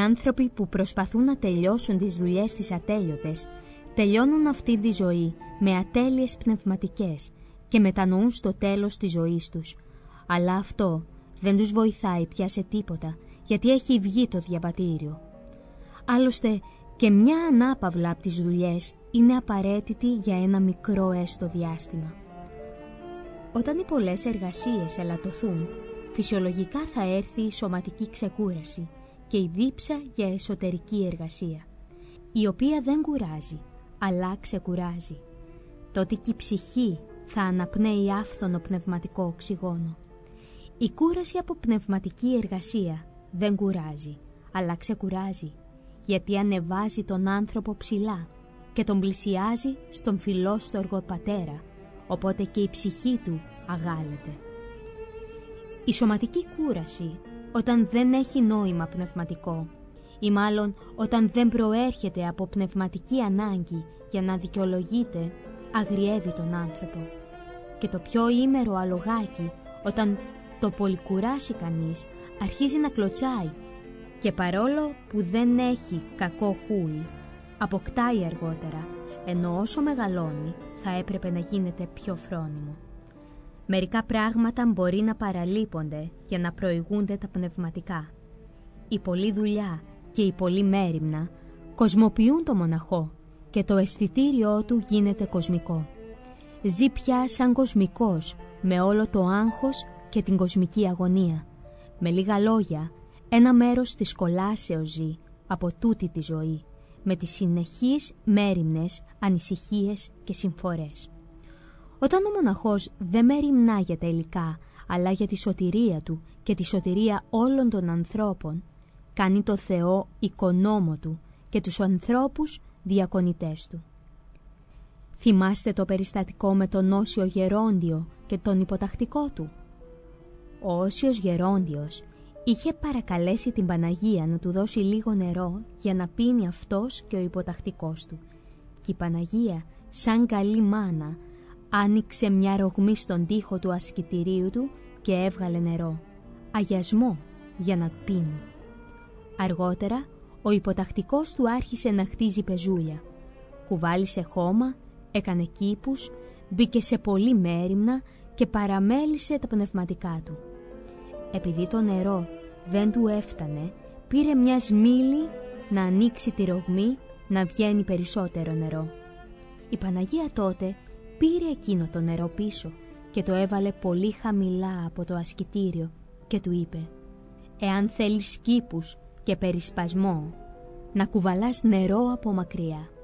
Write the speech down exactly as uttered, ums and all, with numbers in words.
άνθρωποι που προσπαθούν να τελειώσουν τις δουλειές τις ατέλειωτες, τελειώνουν αυτή τη ζωή με ατέλειες πνευματικές και μετανοούν στο τέλος της ζωής τους. Αλλά αυτό δεν τους βοηθάει πια σε τίποτα, γιατί έχει βγει το διαβατήριο. Άλλωστε, και μια ανάπαυλα από τις δουλειές είναι απαραίτητη για ένα μικρό έστω διάστημα. Όταν οι πολλές εργασίες ελαττωθούν, φυσιολογικά θα έρθει η σωματική ξεκούραση και η δίψα για εσωτερική εργασία, η οποία δεν κουράζει, αλλά ξεκουράζει. Τότε και η ψυχή θα αναπνέει άφθονο πνευματικό οξυγόνο. Η κούραση από πνευματική εργασία δεν κουράζει, αλλά ξεκουράζει, γιατί ανεβάζει τον άνθρωπο ψηλά και τον πλησιάζει στον φιλόστοργο πατέρα, οπότε και η ψυχή του αγάλεται. Η σωματική κούραση, όταν δεν έχει νόημα πνευματικό, ή μάλλον όταν δεν προέρχεται από πνευματική ανάγκη για να δικαιολογείται, αγριεύει τον άνθρωπο. Και το πιο ήμερο αλογάκι, όταν το πολυκουράσει κανείς, αρχίζει να κλωτσάει και παρόλο που δεν έχει κακό χούι, αποκτάει αργότερα, ενώ όσο μεγαλώνει θα έπρεπε να γίνεται πιο φρόνιμο. Μερικά πράγματα μπορεί να παραλείπονται για να προηγούνται τα πνευματικά. Η πολλή δουλειά και η πολλή μέριμνα κοσμοποιούν το μοναχό και το αισθητήριό του γίνεται κοσμικό. Ζει πια σαν κοσμικός με όλο το άγχος και την κοσμική αγωνία. Με λίγα λόγια, ένα μέρος της κολάσεως ζει από τούτη τη ζωή, με τις συνεχείς μέριμνες, ανησυχίες και συμφορές. Όταν ο μοναχός δεν μεριμνά για τα υλικά, αλλά για τη σωτηρία του και τη σωτηρία όλων των ανθρώπων, κάνει το Θεό οικονόμο του και τους ανθρώπους διακονητές του. Θυμάστε το περιστατικό με τον Όσιο Γερόντιο και τον υποτακτικό του. Ο Όσιος Γερόντιος είχε παρακαλέσει την Παναγία να του δώσει λίγο νερό για να πίνει αυτός και ο υποτακτικός του. Και η Παναγία, σαν καλή μάνα, άνοιξε μια ρογμή στον τοίχο του ασκητηρίου του και έβγαλε νερό, αγιασμό, για να πίνει. Αργότερα, ο υποτακτικός του άρχισε να χτίζει πεζούλια. Κουβάλισε χώμα, έκανε κήπους, μπήκε σε πολλή μέριμνα και παραμέλησε τα πνευματικά του. Επειδή το νερό δεν του έφτανε, πήρε μια σμήλη να ανοίξει τη ρογμή, να βγαίνει περισσότερο νερό. Η Παναγία τότε πήρε εκείνο το νερό πίσω και το έβαλε πολύ χαμηλά από το ασκητήριο και του είπε: «Εάν θέλεις κήπους και περισπασμό, να κουβαλάς νερό από μακριά».